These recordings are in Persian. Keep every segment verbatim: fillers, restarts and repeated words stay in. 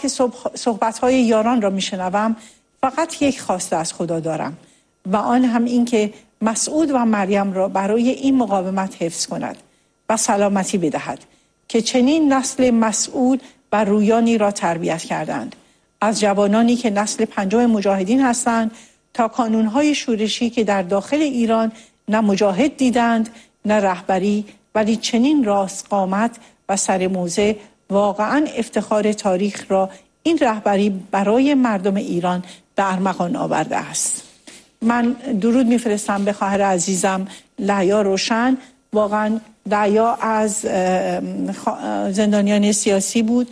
که صحبت‌های یاران را میشنوم فقط یک خواسته از خدا دارم و آن هم این که مسعود و مریم را برای این مقاومت حفظ کند و سلامتی بدهد که چنین نسل مسئول و رویانی را تربیت کردند، از جوانانی که نسل پنجم مجاهدین هستند تا کانونهای شورشی که در داخل ایران نه مجاهد دیدند نه رهبری، ولی چنین راست قامت و سر موزه. واقعا افتخار تاریخ را این رهبری برای مردم ایران به ارمغان آورده است. من درود میفرستم به خواهر عزیزم لعیا روشن. واقعا لعیا از زندانیان سیاسی بود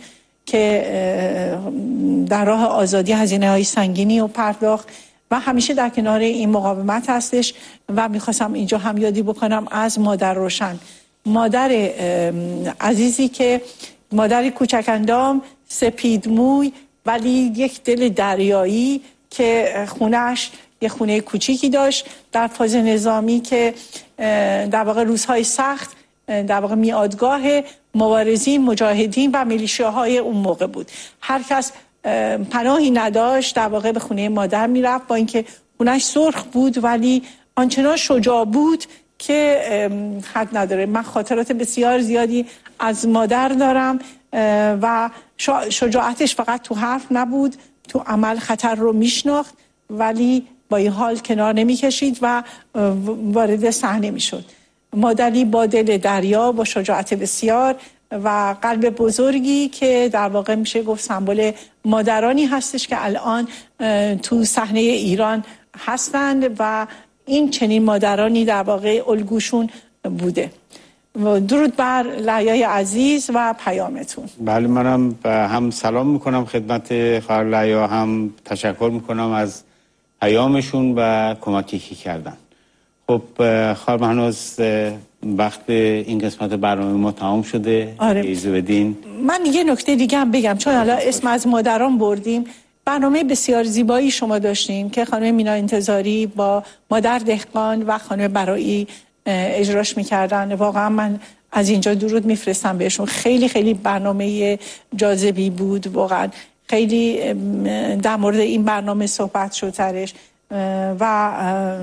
که در راه آزادی هزینه های سنگینی و پرداخت و همیشه در کنار این مقاومت هستش. و میخواستم اینجا هم یادی بکنم از مادر روشن، مادر عزیزی که مادر کوچک اندام، سپید موی، ولی یک دل دریایی که خونهش یه خونه کوچیکی داشت در فاز نظامی که در واقع روزهای سخت در واقع میادگاه مبارزین، مجاهدین و میلیشیاهای اون موقع بود. هر کس پناهی نداشت در واقع به خونه مادر میرفت، با اینکه خونهش سرخ بود ولی آنچنان شجاع بود که حد نداره. من خاطرات بسیار زیادی از مادر دارم و شجاعتش فقط تو حرف نبود، تو عمل خطر رو میشناخت ولی با این حال کنار نمیکشید و وارد صحنه میشد. مادری با دل دریا، با شجاعت بسیار و قلب بزرگی که در واقع میشه گفت سمبل مادرانی هستش که الان تو صحنه ایران هستند و این چنین مادرانی در واقع الگوشون بوده. درود بر لعیای عزیز و پیامتون. بله، منم هم سلام میکنم خدمت خواهر لعیا، هم تشکر میکنم از پیامشون و کمکی که کردن. خب خواهر مهناز، وقت این قسمت برنامه ما تمام شده. آره. اجازه بدین من یه نکته دیگه هم بگم، چون حالا اسم از مادران بردیم. برنامه بسیار زیبایی شما داشتین که خانم مینا انتظاری با مادر دهقان و خانم برایی اجراش میکردن. واقعا من از اینجا درود میفرستم بهشون. خیلی خیلی برنامه جاذبی بود، واقعا خیلی در مورد این برنامه صحبت شد سرش و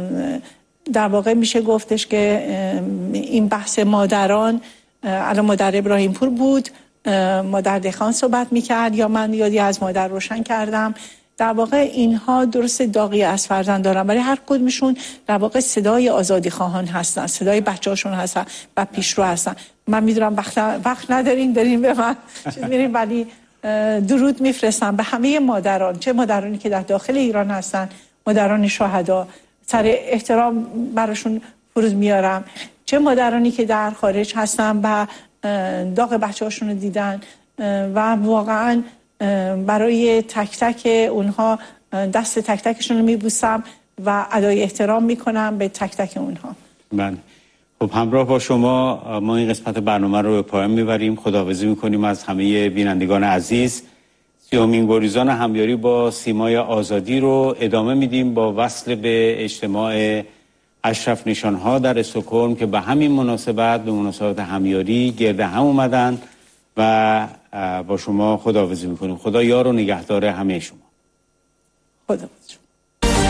در واقع میشه گفتش که این بحث مادران، الان مادر ابراهیم پور بود، مادر دهقان صحبت میکرد یا من یادی از مادر روشن کردم. در واقع اینها درست داغی از فرزند دارن ولی هر کدومشون در واقع صدای آزادی خواهان هستن، صدای بچه‌هاشون هستن و پیشرو هستن. من میدونم وقت وقت ندارین دارین به من چیز میرین، ولی درود میفرستم به همه مادران، چه مادرانی که در داخل ایران هستن، مادران شهدا، سر احترام براشون فرود میارم، چه مادرانی که در خارج هستن و داغ بچه‌هاشون رو دیدن و واقعا برای تک تک اونها دست تک تکشون رو میبوسم و ادای احترام میکنم به تک تک اونها. بله. خب همراه با شما ما این قسمت برنامه رو به پایان میبریم. خداحافظی میکنیم از همه بینندگان عزیز. سیومین گریزان همیاری با سیمای آزادی رو ادامه میدیم با وصل به اجتماع اشرف نشانها در استکهلم که به همین مناسبت، به مناسبت همیاری گرد هم اومدن و با شما خداحافظی میکنیم. خدا یار و نگهدار همه شما. خدا